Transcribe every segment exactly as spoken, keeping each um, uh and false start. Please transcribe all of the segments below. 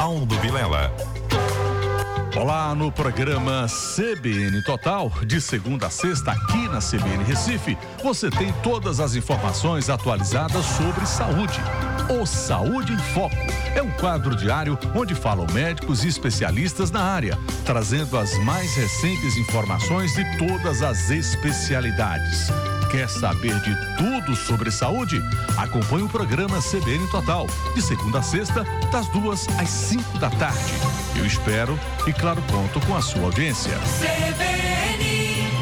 Ronaldo Vilela. Olá, no programa C B N Total, de segunda a sexta, aqui na C B N Recife, você tem todas as informações atualizadas sobre saúde. O Saúde em Foco é um quadro diário onde falam médicos e especialistas na área, trazendo as mais recentes informações de todas as especialidades. Quer saber de tudo sobre saúde? Acompanhe o programa C B N Total, de segunda a sexta, das duas às cinco da tarde. Eu espero e, claro, conto com a sua audiência. C B N.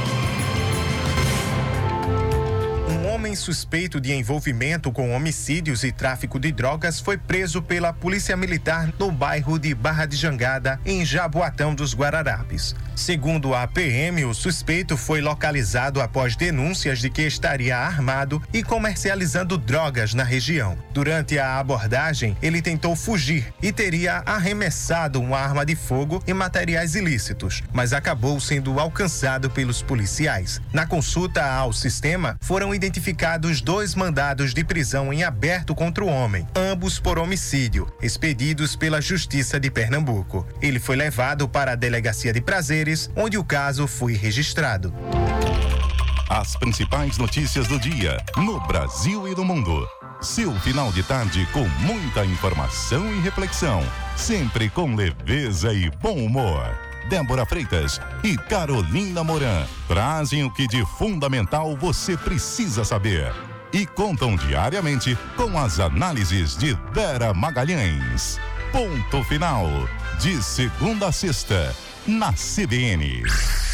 Um homem suspeito de envolvimento com homicídios e tráfico de drogas foi preso pela Polícia Militar no bairro de Barra de Jangada, em Jaboatão dos Guararapes. Segundo a P M, o suspeito foi localizado após denúncias de que estaria armado e comercializando drogas na região. Durante a abordagem, ele tentou fugir e teria arremessado uma arma de fogo e materiais ilícitos, mas acabou sendo alcançado pelos policiais. Na consulta ao sistema, foram identificados dois mandados de prisão em aberto contra o homem, ambos por homicídio, expedidos pela Justiça de Pernambuco. Ele foi levado para a Delegacia de Prazeres, onde o caso foi registrado. As principais notícias do dia, no Brasil e no mundo. Seu final de tarde com muita informação e reflexão, sempre com leveza e bom humor. Débora Freitas e Carolina Moran trazem o que de fundamental você precisa saber e contam diariamente com as análises de Vera Magalhães. Ponto final, de segunda a sexta, na C B N.